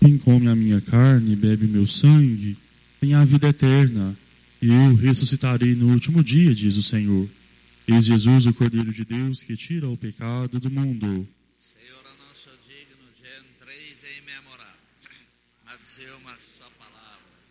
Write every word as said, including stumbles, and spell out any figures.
Quem come a minha carne e bebe meu sangue tem a vida eterna, e eu ressuscitarei no último dia, diz o Senhor. Eis Jesus, o Cordeiro de Deus, que tira o pecado do mundo. Senhor, eu não sou digno de entrar em minha morada, mas eu uma só palavra